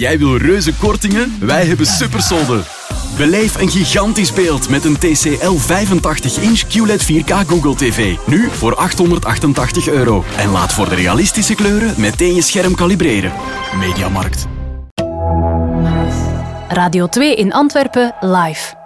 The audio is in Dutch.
Jij wil reuze kortingen? Wij hebben supersolden. Beleef een gigantisch beeld met een TCL 85-inch QLED 4K Google TV. Nu voor €888. En laat voor de realistische kleuren meteen je scherm kalibreren. Mediamarkt. Radio 2 in Antwerpen live.